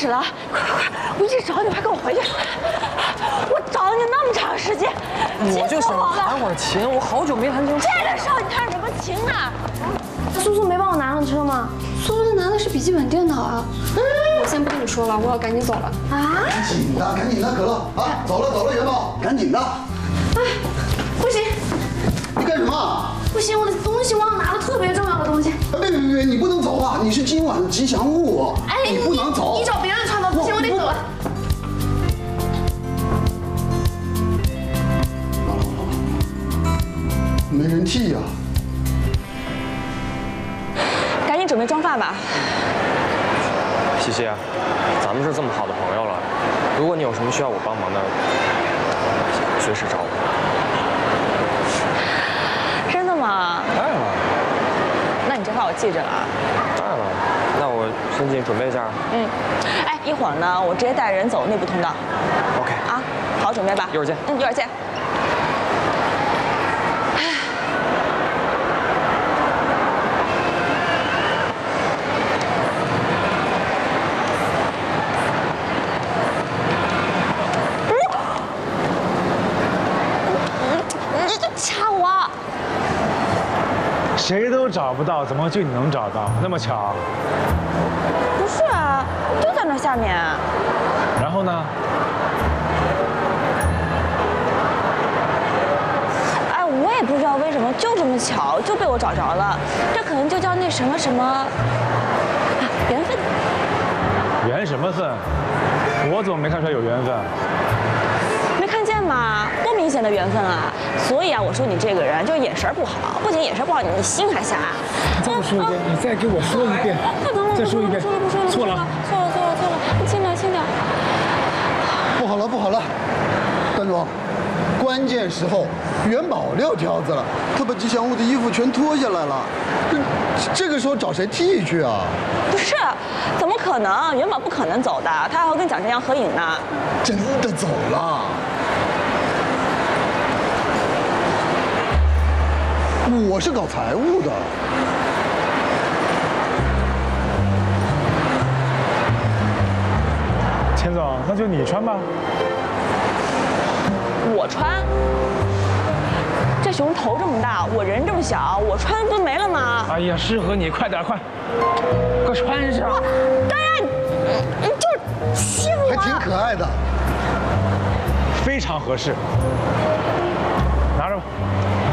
始了，快快快！我一直找你，快跟我回去！我找你那么长时间， 我就想弹会儿琴，我好久没弹琴。 这个时候你弹什么琴呢？ 苏苏没帮我拿上车吗？ 苏苏拿的是笔记本电脑啊。我先不跟你说了，我要赶紧走了。 啊？ 赶紧的，可乐啊！走了，元宝，赶紧的！ 哎，不行， 你干什么？ 不行，我的东西忘了拿了，特别重要的东西。 别，你不能走啊！你是今晚的吉祥物， 哎， 你不能走。 你找别人穿吧，不行，我得走了。 没人替呀。 赶紧准备妆发吧。 西西，咱们是这么好的朋友了，如果你有什么需要我帮忙的，随时找我。 真的吗？ 当然了。 那你这话我记着了啊。 当然了，那我先进去准备一下。 哎，一会儿呢，我直接带人走内部通道。 OK。 啊，好好准备吧。 一会儿见。 一会儿见。你就掐我！ 谁都找不到，怎么就你能找到？那么巧？ 不是啊，就在那下面。 然后呢？ 哎，我也不知道为什么，就这么巧就被我找着了。这可能就叫那什么什么啊，缘分。 缘什么分？我怎么没看出来有缘分？ 没看见吗？多明显的缘分啊！所以啊，我说你这个人就是眼神不好，不仅眼神不好，你心还瞎。 再说一遍，你再给我说一遍，再说一遍，错了， 轻点，轻点。 不好了，段总，关键时候元宝撂挑子了，他把吉祥物的衣服全脱下来了，这个时候找谁替去啊？ 不是，怎么可能？元宝不可能走的，他还要跟蒋晨阳合影呢。 真的走了。我是搞财务的。 钱总，那就你穿吧。 我穿？这熊头这么大，我人这么小，我穿不没了吗？ 哎呀，适合你，快点，快穿上。 当然，你就欺负我。 还挺可爱的。 非常合适，拿着吧。